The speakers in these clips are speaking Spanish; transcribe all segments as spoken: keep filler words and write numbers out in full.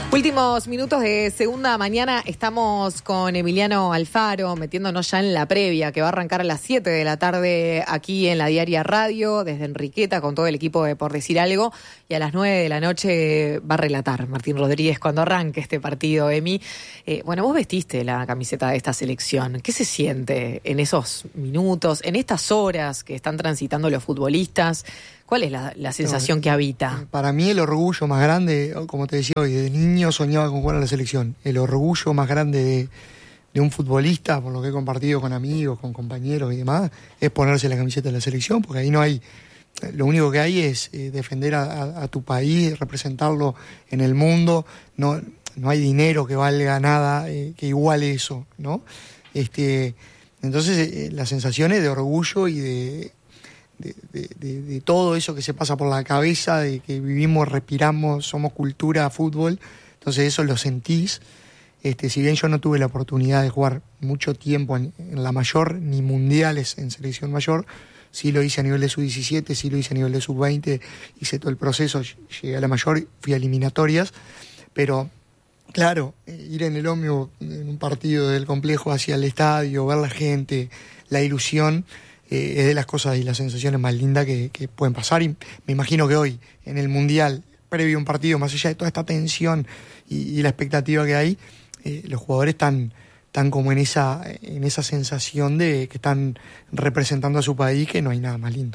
Últimos minutos de segunda mañana, estamos con Emiliano Alfaro, metiéndonos ya en la previa, que va a arrancar a las siete de la tarde aquí en la Diaria Radio, desde Enriqueta, con todo el equipo de Por Decir Algo, y a las nueve de la noche va a relatar Martín Rodríguez cuando arranque este partido, Emi. Eh, bueno, vos vestiste la camiseta de esta selección. ¿Qué se siente en esos minutos, en estas horas que están transitando los futbolistas? ¿Cuál es la, la sensación no, que habita? Para mí el orgullo más grande, como te decía hoy, de niño soñaba con jugar a la selección. El orgullo más grande de, de un futbolista, por lo que he compartido con amigos, con compañeros y demás, es ponerse la camiseta de la selección, porque ahí no hay, lo único que hay es eh, defender a, a, a tu país, representarlo en el mundo. No, no hay dinero que valga nada, eh, que iguale eso, ¿no? Este, entonces eh, las sensaciones de orgullo y de... De, de, de, de todo eso que se pasa por la cabeza, de que vivimos, respiramos, somos cultura, fútbol, entonces eso lo sentís. Este, si bien yo no tuve la oportunidad de jugar mucho tiempo en, en la mayor, ni mundiales en selección mayor, sí lo hice a nivel de sub diecisiete, sí lo hice a nivel de sub veinte, hice todo el proceso, llegué a la mayor, fui a eliminatorias, pero claro, ir en el ómnibus en un partido del complejo hacia el estadio, ver la gente, la ilusión, Eh, es de las cosas y las sensaciones más lindas que, que pueden pasar. Y me imagino que hoy, en el Mundial, previo a un partido, más allá de toda esta tensión y, y la expectativa que hay, eh, los jugadores están, están como en esa, en esa sensación de que están representando a su país, que no hay nada más lindo.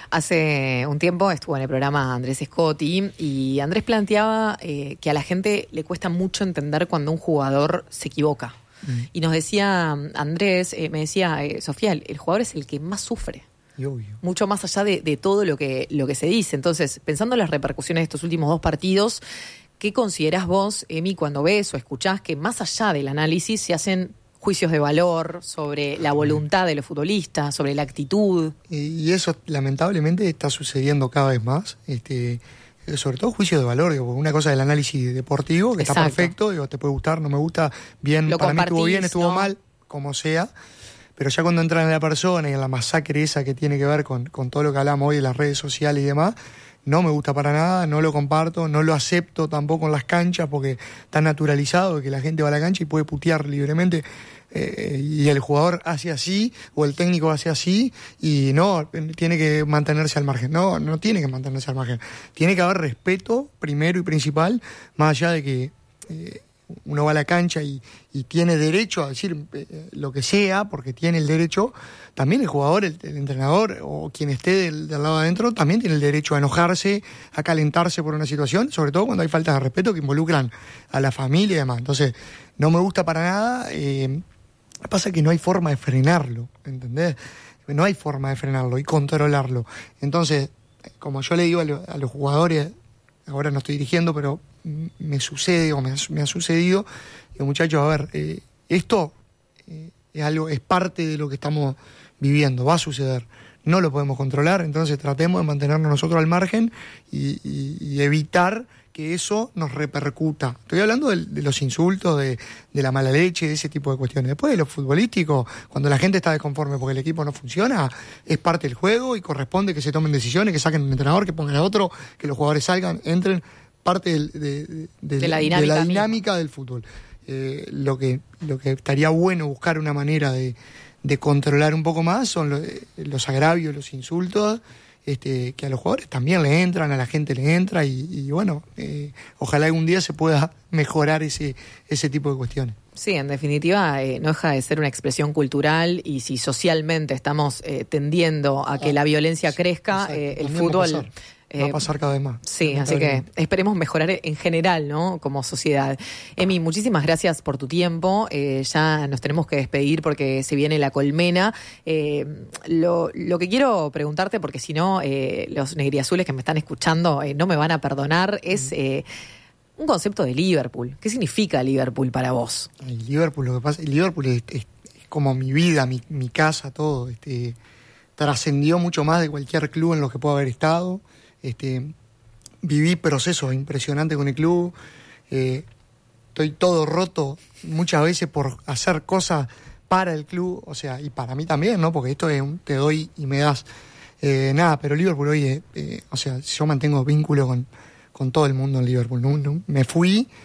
Hace un tiempo estuvo en el programa Andrés Scotti y Andrés planteaba eh, que a la gente le cuesta mucho entender cuando un jugador se equivoca. Y nos decía Andrés, eh, me decía, eh, Sofía, el, el jugador es el que más sufre. Y obvio. Mucho más allá de, de todo lo que, lo que se dice. Entonces, pensando en las repercusiones de estos últimos dos partidos, ¿qué considerás vos, Emi, cuando ves o escuchás que más allá del análisis se hacen juicios de valor sobre la voluntad de los futbolistas, sobre la actitud? Y eso lamentablemente está sucediendo cada vez más. Este... sobre todo juicio de valor, digo, una cosa del análisis deportivo, que Exacto. Está perfecto, digo, te puede gustar, no me gusta, bien, Lo para mí estuvo bien, estuvo ¿no? mal, como sea, pero ya cuando entra en la persona y en la masacre esa que tiene que ver con, con todo lo que hablamos hoy de las redes sociales y demás, no me gusta para nada, no lo comparto, no lo acepto tampoco en las canchas, porque está naturalizado que la gente va a la cancha y puede putear libremente, eh, y el jugador hace así, o el técnico hace así, y no, tiene que mantenerse al margen. No, no tiene que mantenerse al margen. Tiene que haber respeto, primero y principal, más allá de que eh, uno va a la cancha y, y tiene derecho a decir eh, lo que sea, porque tiene el derecho. También el jugador, el, el entrenador o quien esté del, del lado de adentro también tiene el derecho a enojarse, a calentarse por una situación, sobre todo cuando hay faltas de respeto que involucran a la familia y demás. Entonces, no me gusta para nada. Eh, pasa que no hay forma de frenarlo, ¿entendés? No hay forma de frenarlo y controlarlo. Entonces, como yo le digo a, lo, a los jugadores, ahora no estoy dirigiendo, pero me sucede o me ha, me ha sucedido, digo, muchachos, a ver, eh, esto eh, es algo, es parte de lo que estamos viviendo, va a suceder, no lo podemos controlar, entonces tratemos de mantenernos nosotros al margen y, y, y evitar que eso nos repercuta. Estoy hablando de, de los insultos, de, de la mala leche, de ese tipo de cuestiones. Después de lo futbolístico, cuando la gente está desconforme porque el equipo no funciona, es parte del juego y corresponde que se tomen decisiones, que saquen un entrenador, que pongan a otro, que los jugadores salgan, entren, parte del, de, de, de, de la dinámica, de la dinámica del fútbol. Eh, lo que, lo que estaría bueno buscar una manera de, de controlar un poco más son los, los agravios, los insultos, Este, que a los jugadores también le entran, a la gente le entra y, y bueno, eh, ojalá algún día se pueda mejorar ese, ese tipo de cuestiones. Sí, en definitiva, eh, no deja de ser una expresión cultural y si socialmente estamos eh, tendiendo a que ah, la violencia sí, crezca, eh, el fútbol... Va a pasar cada vez más. Sí, así que esperemos mejorar en general, ¿no? Como sociedad. Emi, muchísimas gracias por tu tiempo. Eh, ya nos tenemos que despedir porque se viene la colmena. Eh, lo, lo que quiero preguntarte, porque si no, eh, los negriazules que me están escuchando eh, no me van a perdonar, es eh, un concepto de Liverpool. ¿Qué significa Liverpool para vos? El Liverpool, lo que pasa, el Liverpool es, es, es como mi vida, mi, mi casa, todo. Este, trascendió mucho más de cualquier club en los que pueda haber estado. Este, viví procesos impresionantes con el club, eh, estoy todo roto muchas veces por hacer cosas para el club, o sea, y para mí también, ¿no? Porque esto es un te doy y me das. Eh, nada, pero Liverpool hoy, eh, eh, o sea, yo mantengo vínculo con, con todo el mundo en Liverpool. ¿no? No, me fui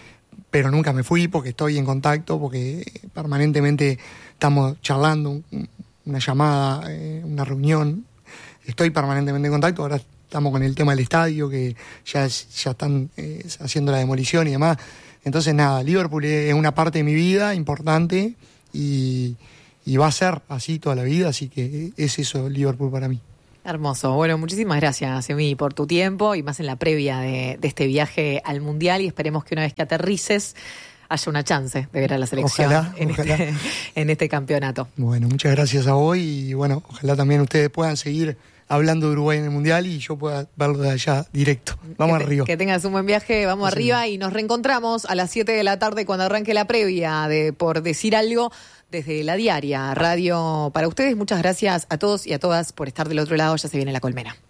pero nunca me fui porque estoy en contacto, porque permanentemente estamos charlando, una llamada, eh, una reunión, estoy permanentemente en contacto. Ahora estamos con el tema del estadio, que ya, ya están eh, haciendo la demolición y demás. Entonces nada, Liverpool es una parte de mi vida importante y, y va a ser así toda la vida, así que es eso Liverpool para mí. Hermoso. Bueno, muchísimas gracias, Emi, por tu tiempo y más en la previa de, de este viaje al Mundial, y esperemos que una vez que aterrices haya una chance de ver a la selección ojalá, en, ojalá. Este, en este campeonato. Bueno, muchas gracias a vos y bueno, ojalá también ustedes puedan seguir hablando de Uruguay en el Mundial y yo pueda verlo de allá directo. Vamos que te, arriba. Que tengas un buen viaje, vamos sí. arriba y nos reencontramos a las siete de la tarde cuando arranque la previa de Por Decir Algo desde la Diaria Radio para ustedes. Muchas gracias a todos y a todas por estar del otro lado. Ya se viene La Colmena.